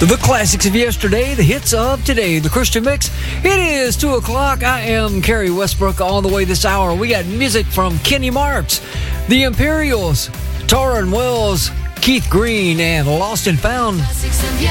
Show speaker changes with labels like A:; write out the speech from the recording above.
A: The classics of yesterday, the hits of today, the Christian Mix. It is 2 o'clock. I am Kerry Westbrook all the way this hour. We got music from Kenny Marks, the Imperials, Torrin Wells, Keith Green, and Lost and Found.